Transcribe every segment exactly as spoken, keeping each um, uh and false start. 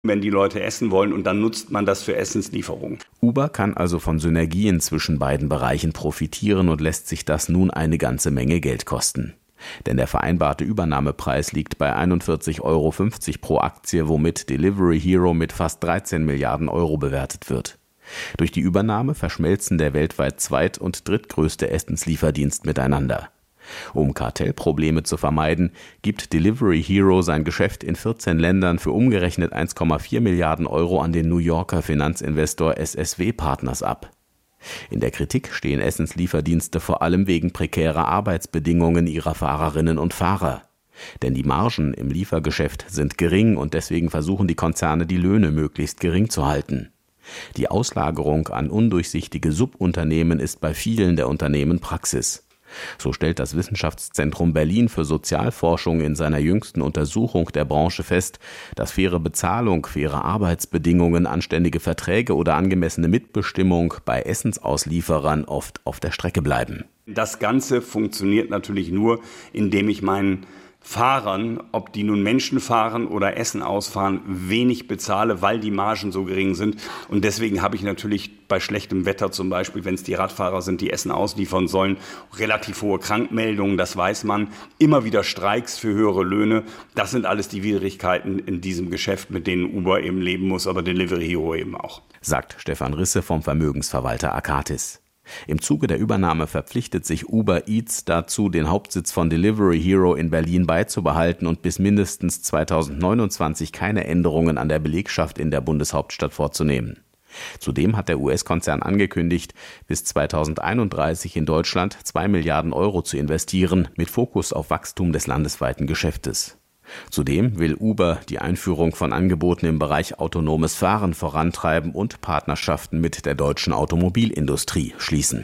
wenn die Leute essen wollen, und dann nutzt man das für Essenslieferungen. Uber kann also von Synergien zwischen beiden Bereichen profitieren und lässt sich das nun eine ganze Menge Geld kosten. Denn der vereinbarte Übernahmepreis liegt bei einundvierzig Euro fünfzig pro Aktie, womit Delivery Hero mit fast dreizehn Milliarden Euro bewertet wird. Durch die Übernahme verschmelzen der weltweit zweit- und drittgrößte Essenslieferdienst miteinander. Um Kartellprobleme zu vermeiden, gibt Delivery Hero sein Geschäft in vierzehn Ländern für umgerechnet eins Komma vier Milliarden Euro an den New Yorker Finanzinvestor S S W Partners ab. In der Kritik stehen Essenslieferdienste vor allem wegen prekärer Arbeitsbedingungen ihrer Fahrerinnen und Fahrer. Denn die Margen im Liefergeschäft sind gering und deswegen versuchen die Konzerne, die Löhne möglichst gering zu halten. Die Auslagerung an undurchsichtige Subunternehmen ist bei vielen der Unternehmen Praxis. So stellt das Wissenschaftszentrum Berlin für Sozialforschung in seiner jüngsten Untersuchung der Branche fest, dass faire Bezahlung, faire Arbeitsbedingungen, anständige Verträge oder angemessene Mitbestimmung bei Essensauslieferern oft auf der Strecke bleiben. Das Ganze funktioniert natürlich nur, indem ich meinen Fahrern, ob die nun Menschen fahren oder Essen ausfahren, wenig bezahle, weil die Margen so gering sind. Und deswegen habe ich natürlich bei schlechtem Wetter zum Beispiel, wenn es die Radfahrer sind, die Essen ausliefern sollen, relativ hohe Krankmeldungen, das weiß man, immer wieder Streiks für höhere Löhne. Das sind alles die Widrigkeiten in diesem Geschäft, mit denen Uber eben leben muss, aber Delivery Hero eben auch. Sagt Stefan Risse vom Vermögensverwalter Akatis. Im Zuge der Übernahme verpflichtet sich Uber Eats dazu, den Hauptsitz von Delivery Hero in Berlin beizubehalten und bis mindestens zweitausendneunundzwanzig keine Änderungen an der Belegschaft in der Bundeshauptstadt vorzunehmen. Zudem hat der U S-Konzern angekündigt, bis zweitausendeinunddreißig in Deutschland zwei Milliarden Euro zu investieren, mit Fokus auf Wachstum des landesweiten Geschäftes. Zudem will Uber die Einführung von Angeboten im Bereich autonomes Fahren vorantreiben und Partnerschaften mit der deutschen Automobilindustrie schließen.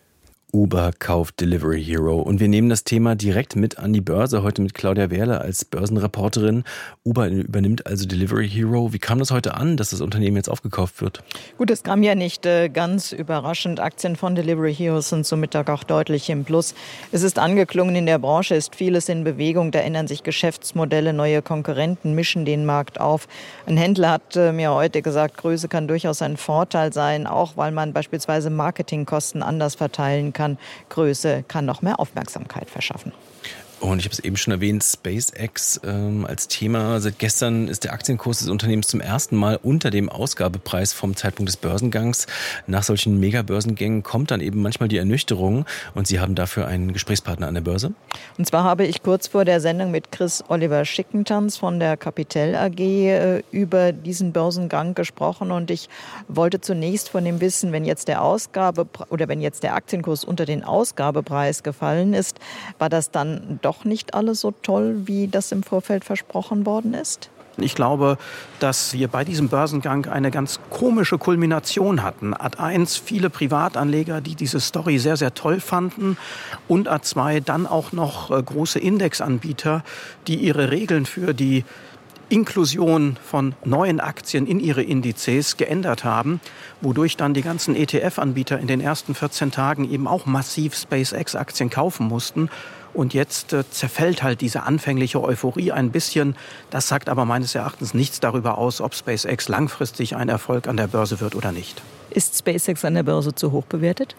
Uber kauft Delivery Hero. Und wir nehmen das Thema direkt mit an die Börse, heute mit Claudia Wehrle als Börsenreporterin. Uber übernimmt also Delivery Hero. Wie kam das heute an, dass das Unternehmen jetzt aufgekauft wird? Gut, es kam ja nicht äh, ganz überraschend. Aktien von Delivery Hero sind zum Mittag auch deutlich im Plus. Es ist angeklungen, in der Branche ist vieles in Bewegung. Da ändern sich Geschäftsmodelle, neue Konkurrenten mischen den Markt auf. Ein Händler hat äh, mir heute gesagt, Größe kann durchaus ein Vorteil sein, auch weil man beispielsweise Marketingkosten anders verteilen kann. Größe kann noch mehr Aufmerksamkeit verschaffen. Und ich habe es eben schon erwähnt, SpaceX ähm, als Thema. Seit gestern ist der Aktienkurs des Unternehmens zum ersten Mal unter dem Ausgabepreis vom Zeitpunkt des Börsengangs. Nach solchen Mega-Börsengängen kommt dann eben manchmal die Ernüchterung. Und Sie haben dafür einen Gesprächspartner an der Börse? Und zwar habe ich kurz vor der Sendung mit Chris Oliver Schickentanz von der Capital A G äh, über diesen Börsengang gesprochen. Und ich wollte zunächst von ihm wissen, wenn jetzt der Ausgabe oder wenn jetzt der Aktienkurs unter den Ausgabepreis gefallen ist, war das dann doch nicht alles so toll, wie das im Vorfeld versprochen worden ist? Ich glaube, dass wir bei diesem Börsengang eine ganz komische Kulmination hatten. Ad eins, viele Privatanleger, die diese Story sehr, sehr toll fanden. Und Ad zwei, dann auch noch äh, große Indexanbieter, die ihre Regeln für die Inklusion von neuen Aktien in ihre Indizes geändert haben, wodurch dann die ganzen E T F-Anbieter in den ersten vierzehn Tagen eben auch massiv SpaceX-Aktien kaufen mussten. Und jetzt äh, zerfällt halt diese anfängliche Euphorie ein bisschen. Das sagt aber meines Erachtens nichts darüber aus, ob SpaceX langfristig ein Erfolg an der Börse wird oder nicht. Ist SpaceX an der Börse zu hoch bewertet?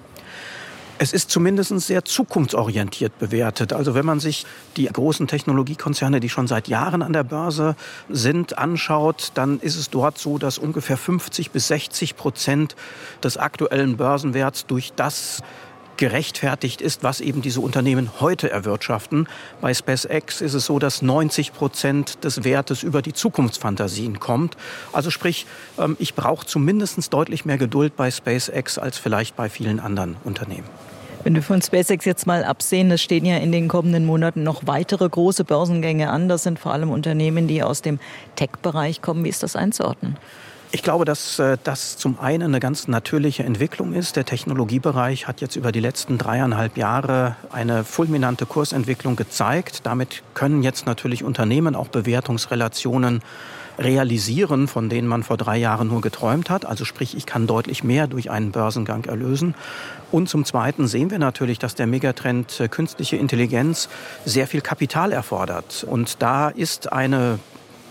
Es ist zumindest sehr zukunftsorientiert bewertet. Also wenn man sich die großen Technologiekonzerne, die schon seit Jahren an der Börse sind, anschaut, dann ist es dort so, dass ungefähr fünfzig bis sechzig Prozent des aktuellen Börsenwerts durch das gerechtfertigt ist, was eben diese Unternehmen heute erwirtschaften. Bei SpaceX ist es so, dass neunzig Prozent des Wertes über die Zukunftsfantasien kommt. Also sprich, ich brauche zumindest deutlich mehr Geduld bei SpaceX als vielleicht bei vielen anderen Unternehmen. Wenn wir von SpaceX jetzt mal absehen, es stehen ja in den kommenden Monaten noch weitere große Börsengänge an. Das sind vor allem Unternehmen, die aus dem Tech-Bereich kommen. Wie ist das einzuordnen? Ich glaube, dass das zum einen eine ganz natürliche Entwicklung ist. Der Technologiebereich hat jetzt über die letzten dreieinhalb Jahre eine fulminante Kursentwicklung gezeigt. Damit können jetzt natürlich Unternehmen auch Bewertungsrelationen realisieren, von denen man vor drei Jahren nur geträumt hat. Also sprich, ich kann deutlich mehr durch einen Börsengang erlösen. Und zum Zweiten sehen wir natürlich, dass der Megatrend künstliche Intelligenz sehr viel Kapital erfordert. Und da ist eine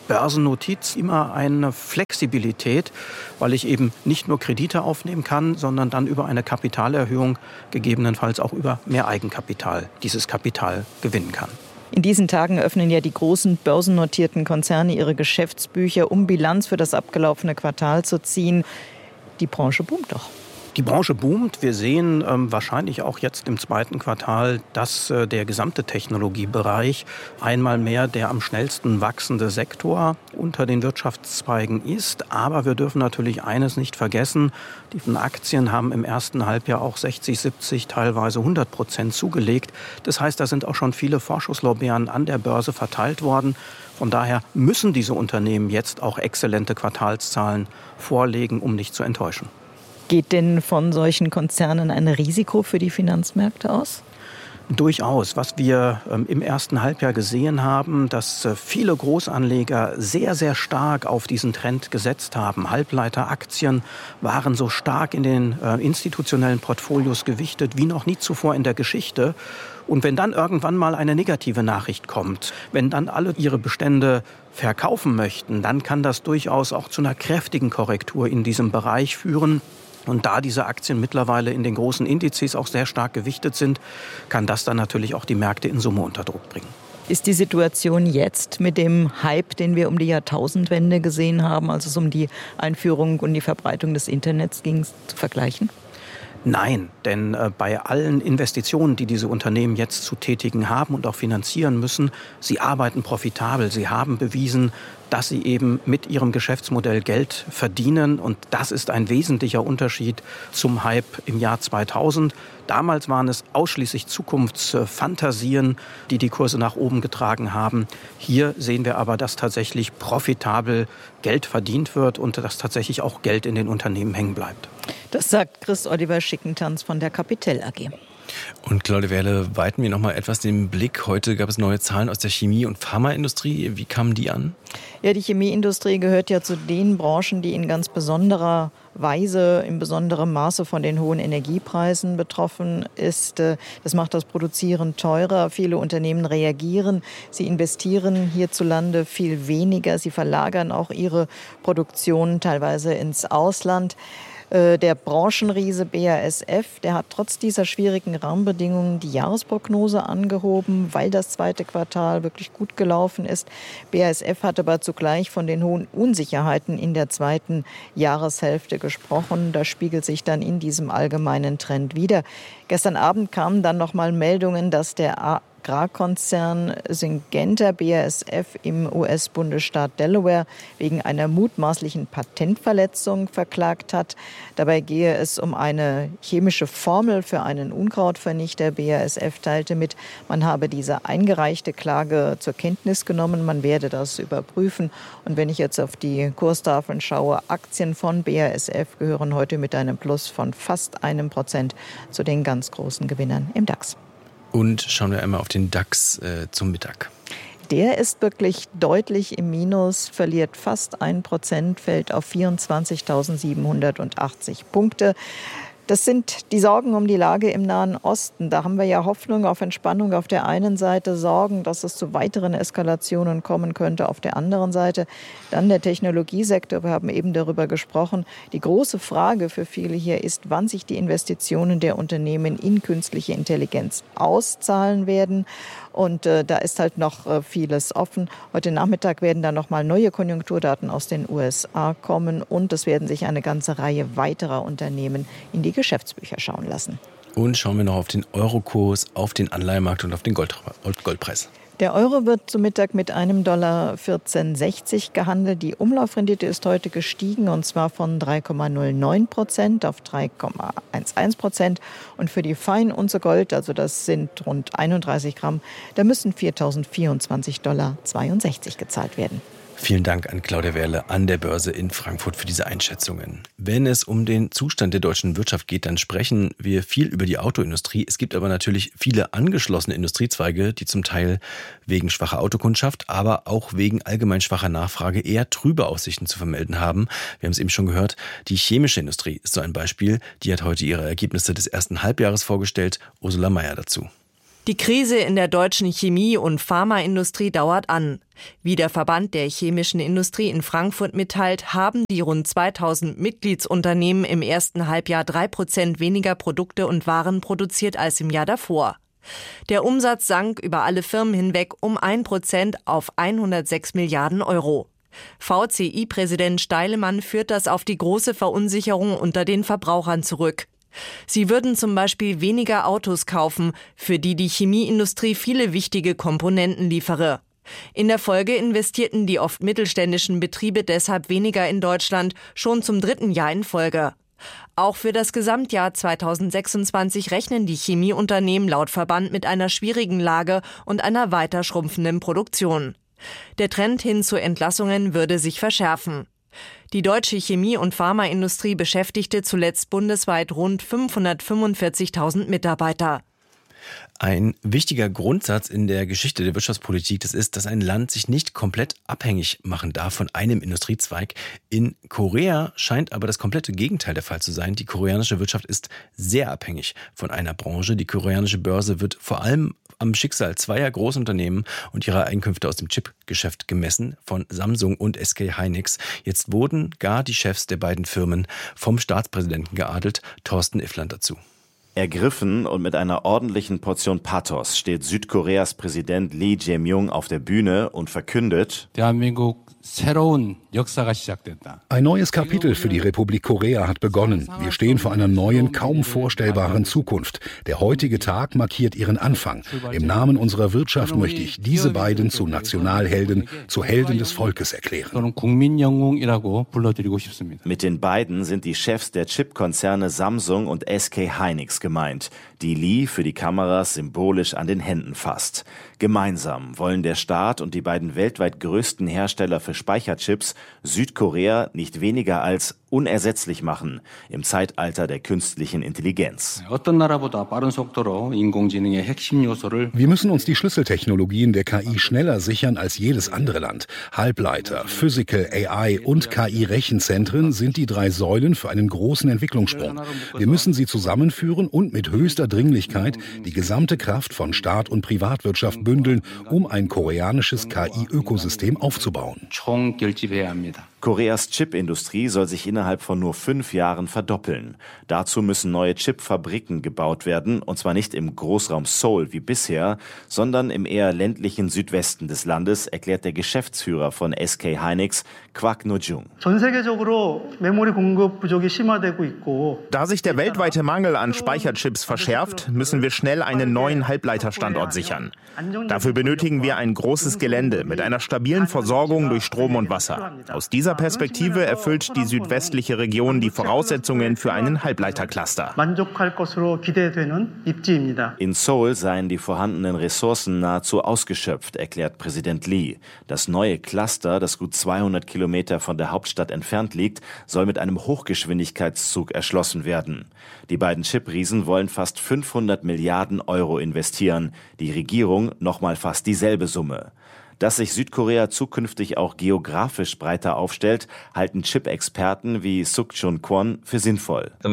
Börsennotiz immer eine Flexibilität, weil ich eben nicht nur Kredite aufnehmen kann, sondern dann über eine Kapitalerhöhung gegebenenfalls auch über mehr Eigenkapital dieses Kapital gewinnen kann. In diesen Tagen öffnen ja die großen börsennotierten Konzerne ihre Geschäftsbücher, um Bilanz für das abgelaufene Quartal zu ziehen. Die Branche boomt doch. Die Branche boomt. Wir sehen ähm, wahrscheinlich auch jetzt im zweiten Quartal, dass äh, der gesamte Technologiebereich einmal mehr der am schnellsten wachsende Sektor unter den Wirtschaftszweigen ist. Aber wir dürfen natürlich eines nicht vergessen. Die Aktien haben im ersten Halbjahr auch sechzig, siebzig, teilweise hundert Prozent zugelegt. Das heißt, da sind auch schon viele Vorschusslorbeeren an der Börse verteilt worden. Von daher müssen diese Unternehmen jetzt auch exzellente Quartalszahlen vorlegen, um nicht zu enttäuschen. Geht denn von solchen Konzernen ein Risiko für die Finanzmärkte aus? Durchaus. Was wir ähm, im ersten Halbjahr gesehen haben, dass äh, viele Großanleger sehr, sehr stark auf diesen Trend gesetzt haben. Halbleiteraktien waren so stark in den äh, institutionellen Portfolios gewichtet wie noch nie zuvor in der Geschichte. Und wenn dann irgendwann mal eine negative Nachricht kommt, wenn dann alle ihre Bestände verkaufen möchten, dann kann das durchaus auch zu einer kräftigen Korrektur in diesem Bereich führen. Und da diese Aktien mittlerweile in den großen Indizes auch sehr stark gewichtet sind, kann das dann natürlich auch die Märkte in Summe unter Druck bringen. Ist die Situation jetzt mit dem Hype, den wir um die Jahrtausendwende gesehen haben, als es um die Einführung und die Verbreitung des Internets ging, zu vergleichen? Nein, denn äh, bei allen Investitionen, die diese Unternehmen jetzt zu tätigen haben und auch finanzieren müssen, sie arbeiten profitabel. Sie haben bewiesen, dass sie eben mit ihrem Geschäftsmodell Geld verdienen. Und das ist ein wesentlicher Unterschied zum Hype im Jahr zweitausend. Damals waren es ausschließlich Zukunftsfantasien, die die Kurse nach oben getragen haben. Hier sehen wir aber, dass tatsächlich profitabel Geld verdient wird und dass tatsächlich auch Geld in den Unternehmen hängen bleibt. Das sagt Chris Oliver Schickentanz von der Capital A G. Und Claudia Wehrle, weiten wir noch mal etwas den Blick. Heute gab es neue Zahlen aus der Chemie- und Pharmaindustrie. Wie kamen die an? Ja, die Chemieindustrie gehört ja zu den Branchen, die in ganz besonderer Weise, in besonderem Maße von den hohen Energiepreisen betroffen ist. Das macht das Produzieren teurer. Viele Unternehmen reagieren. Sie investieren hierzulande viel weniger. Sie verlagern auch ihre Produktion teilweise ins Ausland. Der Branchenriese B A S F, der hat trotz dieser schwierigen Rahmenbedingungen die Jahresprognose angehoben, weil das zweite Quartal wirklich gut gelaufen ist. B A S F hat aber zugleich von den hohen Unsicherheiten in der zweiten Jahreshälfte gesprochen. Das spiegelt sich dann in diesem allgemeinen Trend wider. Gestern Abend kamen dann noch mal Meldungen, dass der A Agrarkonzern Syngenta B A S F im U S-Bundesstaat Delaware wegen einer mutmaßlichen Patentverletzung verklagt hat. Dabei gehe es um eine chemische Formel für einen Unkrautvernichter. B A S F teilte mit, man habe diese eingereichte Klage zur Kenntnis genommen. Man werde das überprüfen. Und wenn ich jetzt auf die Kurstafeln schaue, Aktien von B A S F gehören heute mit einem Plus von fast einem Prozent zu den ganz großen Gewinnern im DAX. Und schauen wir einmal auf den DAX äh, zum Mittag. Der ist wirklich deutlich im Minus, verliert fast ein Prozent, fällt auf vierundzwanzigtausendsiebenhundertachtzig Punkte. Das sind die Sorgen um die Lage im Nahen Osten. Da haben wir ja Hoffnung auf Entspannung auf der einen Seite, Sorgen, dass es zu weiteren Eskalationen kommen könnte auf der anderen Seite. Dann der Technologiesektor, wir haben eben darüber gesprochen. Die große Frage für viele hier ist, wann sich die Investitionen der Unternehmen in künstliche Intelligenz auszahlen werden. Und äh, da ist halt noch äh, vieles offen. Heute Nachmittag werden dann noch mal neue Konjunkturdaten aus den U S A kommen. Und es werden sich eine ganze Reihe weiterer Unternehmen in die Geschäftsbücher schauen lassen. Und schauen wir noch auf den Eurokurs, auf den Anleihemarkt und auf den Gold, Goldpreis. Der Euro wird zum Mittag mit einem Dollar vierzehn sechzig gehandelt. Die Umlaufrendite ist heute gestiegen und zwar von drei Komma null neun Prozent auf drei Komma elf Prozent. Und für die Feinunze Gold, also das sind rund einunddreißig Gramm, da müssen viertausendvierundzwanzig Dollar zweiundsechzig gezahlt werden. Vielen Dank an Claudia Wehrle an der Börse in Frankfurt für diese Einschätzungen. Wenn es um den Zustand der deutschen Wirtschaft geht, dann sprechen wir viel über die Autoindustrie. Es gibt aber natürlich viele angeschlossene Industriezweige, die zum Teil wegen schwacher Autokundschaft, aber auch wegen allgemein schwacher Nachfrage eher trübe Aussichten zu vermelden haben. Wir haben es eben schon gehört, die chemische Industrie ist so ein Beispiel. Die hat heute ihre Ergebnisse des ersten Halbjahres vorgestellt. Ursula Mayer dazu. Die Krise in der deutschen Chemie- und Pharmaindustrie dauert an. Wie der Verband der chemischen Industrie in Frankfurt mitteilt, haben die rund zweitausend Mitgliedsunternehmen im ersten Halbjahr drei Prozent weniger Produkte und Waren produziert als im Jahr davor. Der Umsatz sank über alle Firmen hinweg um ein Prozent auf hundertsechs Milliarden Euro. V C I-Präsident Steilemann führt das auf die große Verunsicherung unter den Verbrauchern zurück. Sie würden zum Beispiel weniger Autos kaufen, für die die Chemieindustrie viele wichtige Komponenten liefere. In der Folge investierten die oft mittelständischen Betriebe deshalb weniger in Deutschland, schon zum dritten Jahr in Folge. Auch für das Gesamtjahr zweitausendsechsundzwanzig rechnen die Chemieunternehmen laut Verband mit einer schwierigen Lage und einer weiter schrumpfenden Produktion. Der Trend hin zu Entlassungen würde sich verschärfen. Die deutsche Chemie- und Pharmaindustrie beschäftigte zuletzt bundesweit rund fünfhundertfünfundvierzigtausend Mitarbeiter. Ein wichtiger Grundsatz in der Geschichte der Wirtschaftspolitik, das ist, dass ein Land sich nicht komplett abhängig machen darf von einem Industriezweig. In Korea scheint aber das komplette Gegenteil der Fall zu sein. Die koreanische Wirtschaft ist sehr abhängig von einer Branche. Die koreanische Börse wird vor allem am Schicksal zweier Großunternehmen und ihrer Einkünfte aus dem Chipgeschäft gemessen, von Samsung und S K Hynix. Jetzt wurden gar die Chefs der beiden Firmen vom Staatspräsidenten geadelt. Thorsten Iffland dazu. Ergriffen und mit einer ordentlichen Portion Pathos steht Südkoreas Präsident Lee Jae-myung auf der Bühne und verkündet: Ein neues Kapitel für die Republik Korea hat begonnen. Wir stehen vor einer neuen, kaum vorstellbaren Zukunft. Der heutige Tag markiert ihren Anfang. Im Namen unserer Wirtschaft möchte ich diese beiden zu Nationalhelden, zu Helden des Volkes erklären. Mit den beiden sind die Chefs der Chipkonzerne Samsung und S K Hynix gemeint, die Lee für die Kameras symbolisch an den Händen fasst. Gemeinsam wollen der Staat und die beiden weltweit größten Hersteller für Speicherchips Südkorea nicht weniger als unersetzlich machen im Zeitalter der künstlichen Intelligenz. Wir müssen uns die Schlüsseltechnologien der K I schneller sichern als jedes andere Land. Halbleiter, Physical, A I und K I-Rechenzentren sind die drei Säulen für einen großen Entwicklungssprung. Wir müssen sie zusammenführen und mit höchster Dringlichkeit die gesamte Kraft von Staat und Privatwirtschaft bündeln, um ein koreanisches K I-Ökosystem aufzubauen. Koreas Chipindustrie soll sich innerhalb von nur fünf Jahren verdoppeln. Dazu müssen neue Chipfabriken gebaut werden, und zwar nicht im Großraum Seoul wie bisher, sondern im eher ländlichen Südwesten des Landes, erklärt der Geschäftsführer von S K Hynix, Kwak No-jung. Da sich der weltweite Mangel an Speicherchips verschärft, müssen wir schnell einen neuen Halbleiterstandort sichern. Dafür benötigen wir ein großes Gelände mit einer stabilen Versorgung durch Strom und Wasser. Aus dieser Perspektive erfüllt die südwestliche Region die Voraussetzungen für einen Halbleitercluster. In Seoul seien die vorhandenen Ressourcen nahezu ausgeschöpft, erklärt Präsident Lee. Das neue Cluster, das gut zweihundert Kilometer von der Hauptstadt entfernt liegt, soll mit einem Hochgeschwindigkeitszug erschlossen werden. Die beiden Chipriesen wollen fast fünfhundert Milliarden Euro investieren, die Regierung nochmal fast dieselbe Summe. Dass sich Südkorea zukünftig auch geografisch breiter aufstellt, halten Chip-Experten wie Suk-Chun Kwon für sinnvoll. Ein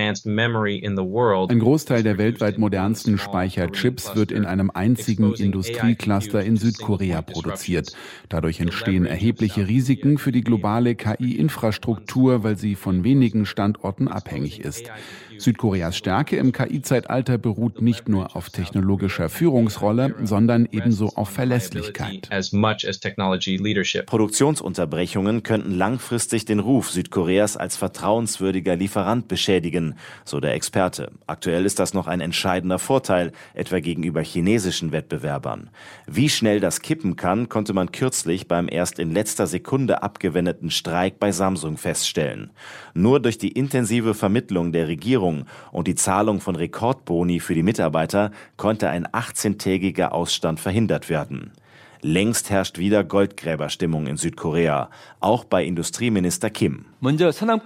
Großteil der weltweit modernsten Speicherchips wird in einem einzigen Industriecluster in Südkorea produziert. Dadurch entstehen erhebliche Risiken für die globale K I-Infrastruktur, weil sie von wenigen Standorten abhängig ist. Südkoreas Stärke im K I-Zeitalter beruht nicht nur auf technologischer Führungsrolle, sondern ebenso auf Verlässlichkeit. Produktionsunterbrechungen könnten langfristig den Ruf Südkoreas als vertrauenswürdiger Lieferant beschädigen, so der Experte. Aktuell ist das noch ein entscheidender Vorteil, etwa gegenüber chinesischen Wettbewerbern. Wie schnell das kippen kann, konnte man kürzlich beim erst in letzter Sekunde abgewendeten Streik bei Samsung feststellen. Nur durch die intensive Vermittlung der Regierung und die Zahlung von Rekordboni für die Mitarbeiter konnte ein achtzehntägiger Ausstand verhindert werden. Längst herrscht wieder Goldgräberstimmung in Südkorea, auch bei Industrieminister Kim. Von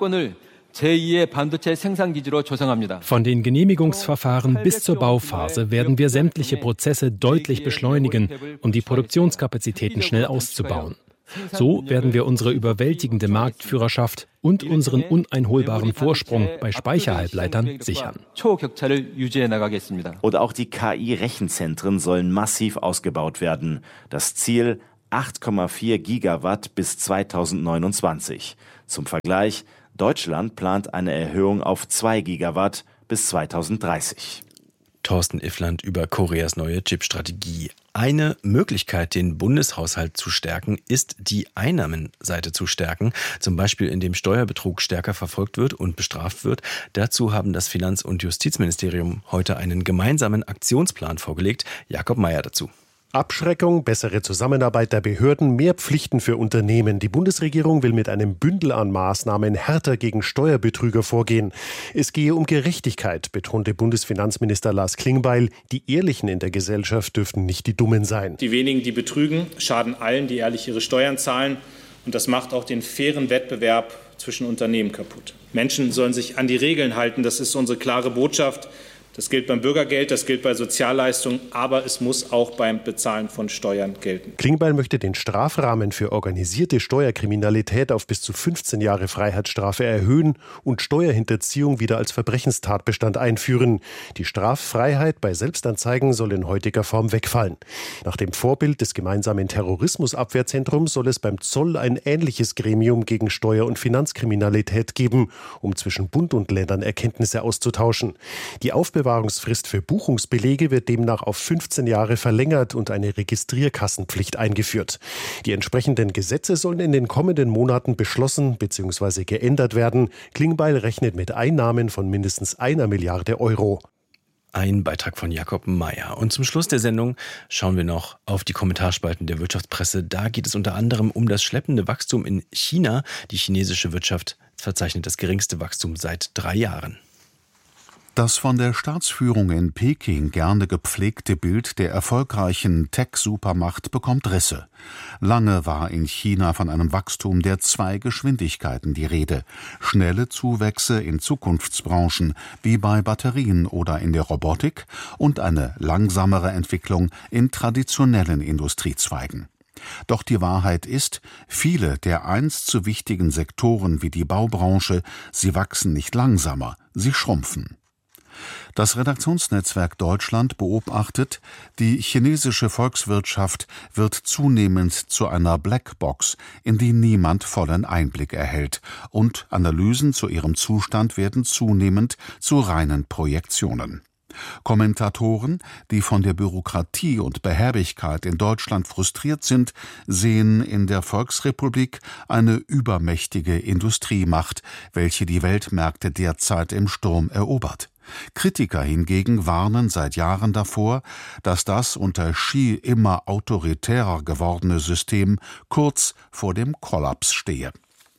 den Genehmigungsverfahren bis zur Bauphase werden wir sämtliche Prozesse deutlich beschleunigen, um die Produktionskapazitäten schnell auszubauen. So werden wir unsere überwältigende Marktführerschaft und unseren uneinholbaren Vorsprung bei Speicherhalbleitern sichern. Und auch die K I-Rechenzentren sollen massiv ausgebaut werden. Das Ziel acht Komma vier Gigawatt bis zweitausendneunundzwanzig. Zum Vergleich, Deutschland plant eine Erhöhung auf zwei Gigawatt bis zweitausenddreißig. Thorsten Iffland über Koreas neue Chipstrategie. Eine Möglichkeit, den Bundeshaushalt zu stärken, ist, die Einnahmenseite zu stärken. Zum Beispiel, indem Steuerbetrug stärker verfolgt wird und bestraft wird. Dazu haben das Finanz- und Justizministerium heute einen gemeinsamen Aktionsplan vorgelegt. Jakob Mayer dazu. Abschreckung, bessere Zusammenarbeit der Behörden, mehr Pflichten für Unternehmen. Die Bundesregierung will mit einem Bündel an Maßnahmen härter gegen Steuerbetrüger vorgehen. Es gehe um Gerechtigkeit, betonte Bundesfinanzminister Lars Klingbeil. Die Ehrlichen in der Gesellschaft dürften nicht die Dummen sein. Die wenigen, die betrügen, schaden allen, die ehrlich ihre Steuern zahlen. Und das macht auch den fairen Wettbewerb zwischen Unternehmen kaputt. Menschen sollen sich an die Regeln halten. Das ist unsere klare Botschaft. Das gilt beim Bürgergeld, das gilt bei Sozialleistungen, aber es muss auch beim Bezahlen von Steuern gelten. Klingbeil möchte den Strafrahmen für organisierte Steuerkriminalität auf bis zu fünfzehn Jahre Freiheitsstrafe erhöhen und Steuerhinterziehung wieder als Verbrechenstatbestand einführen. Die Straffreiheit bei Selbstanzeigen soll in heutiger Form wegfallen. Nach dem Vorbild des gemeinsamen Terrorismusabwehrzentrums soll es beim Zoll ein ähnliches Gremium gegen Steuer- und Finanzkriminalität geben, um zwischen Bund und Ländern Erkenntnisse auszutauschen. Die Aufbewahrungsfrist für Buchungsbelege wird demnach auf fünfzehn Jahre verlängert und eine Registrierkassenpflicht eingeführt. Die entsprechenden Gesetze sollen in den kommenden Monaten beschlossen bzw. geändert werden. Klingbeil rechnet mit Einnahmen von mindestens einer Milliarde Euro. Ein Beitrag von Jakob Mayer. Und zum Schluss der Sendung schauen wir noch auf die Kommentarspalten der Wirtschaftspresse. Da geht es unter anderem um das schleppende Wachstum in China. Die chinesische Wirtschaft verzeichnet das geringste Wachstum seit drei Jahren. Das von der Staatsführung in Peking gerne gepflegte Bild der erfolgreichen Tech-Supermacht bekommt Risse. Lange war in China von einem Wachstum der zwei Geschwindigkeiten die Rede. Schnelle Zuwächse in Zukunftsbranchen wie bei Batterien oder in der Robotik und eine langsamere Entwicklung in traditionellen Industriezweigen. Doch die Wahrheit ist, viele der einst so wichtigen Sektoren wie die Baubranche, sie wachsen nicht langsamer, sie schrumpfen. Das Redaktionsnetzwerk Deutschland beobachtet, die chinesische Volkswirtschaft wird zunehmend zu einer Blackbox, in die niemand vollen Einblick erhält, und Analysen zu ihrem Zustand werden zunehmend zu reinen Projektionen. Kommentatoren, die von der Bürokratie und Behäbigkeit in Deutschland frustriert sind, sehen in der Volksrepublik eine übermächtige Industriemacht, welche die Weltmärkte derzeit im Sturm erobert. Kritiker hingegen warnen seit Jahren davor, dass das unter Xi immer autoritärer gewordene System kurz vor dem Kollaps stehe.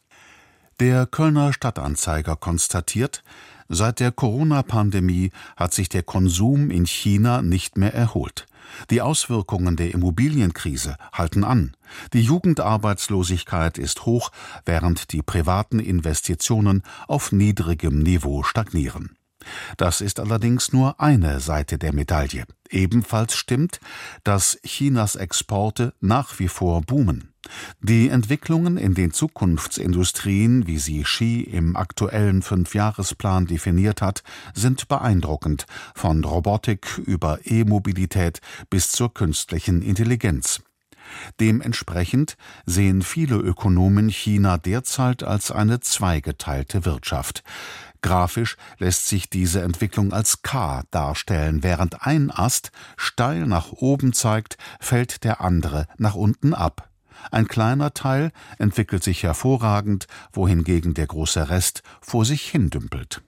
Der Kölner Stadtanzeiger konstatiert, seit der Corona-Pandemie hat sich der Konsum in China nicht mehr erholt. Die Auswirkungen der Immobilienkrise halten an. Die Jugendarbeitslosigkeit ist hoch, während die privaten Investitionen auf niedrigem Niveau stagnieren. Das ist allerdings nur eine Seite der Medaille. Ebenfalls stimmt, dass Chinas Exporte nach wie vor boomen. Die Entwicklungen in den Zukunftsindustrien, wie sie Xi im aktuellen Fünfjahresplan definiert hat, sind beeindruckend, von Robotik über E-Mobilität bis zur künstlichen Intelligenz. Dementsprechend sehen viele Ökonomen China derzeit als eine zweigeteilte Wirtschaft. Grafisch lässt sich diese Entwicklung als K darstellen. Während ein Ast steil nach oben zeigt, fällt der andere nach unten ab. Ein kleiner Teil entwickelt sich hervorragend, wohingegen der große Rest vor sich hindümpelt.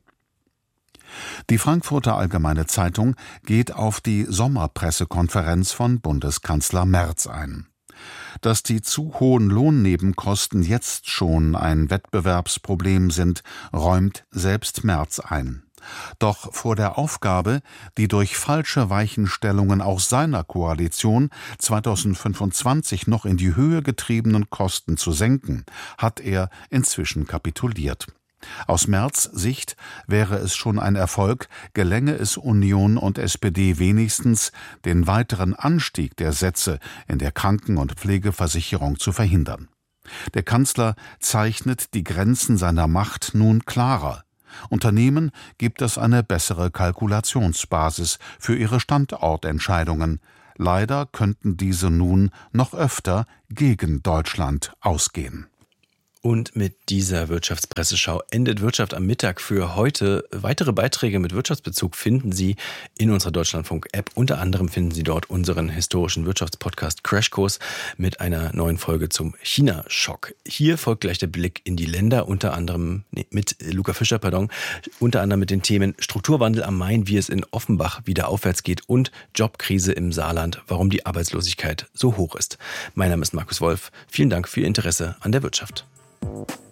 Die Frankfurter Allgemeine Zeitung geht auf die Sommerpressekonferenz von Bundeskanzler Merz ein. Dass die zu hohen Lohnnebenkosten jetzt schon ein Wettbewerbsproblem sind, räumt selbst Merz ein. Doch vor der Aufgabe, die durch falsche Weichenstellungen auch seiner Koalition zweitausendfünfundzwanzig noch in die Höhe getriebenen Kosten zu senken, hat er inzwischen kapituliert. Aus Merz' Sicht wäre es schon ein Erfolg, gelänge es Union und S P D wenigstens, den weiteren Anstieg der Sätze in der Kranken- und Pflegeversicherung zu verhindern. Der Kanzler zeichnet die Grenzen seiner Macht nun klarer. Unternehmen gibt es eine bessere Kalkulationsbasis für ihre Standortentscheidungen. Leider könnten diese nun noch öfter gegen Deutschland ausgehen. Und mit dieser Wirtschaftspresseschau endet Wirtschaft am Mittag für heute. Weitere Beiträge mit Wirtschaftsbezug finden Sie in unserer Deutschlandfunk-App. Unter anderem finden Sie dort unseren historischen Wirtschaftspodcast Crashkurs mit einer neuen Folge zum China-Schock. Hier folgt gleich der Blick in die Länder, unter anderem nee, mit Luca Fischer, pardon, unter anderem mit den Themen Strukturwandel am Main, wie es in Offenbach wieder aufwärts geht und Jobkrise im Saarland, warum die Arbeitslosigkeit so hoch ist. Mein Name ist Markus Wolf. Vielen Dank für Ihr Interesse an der Wirtschaft.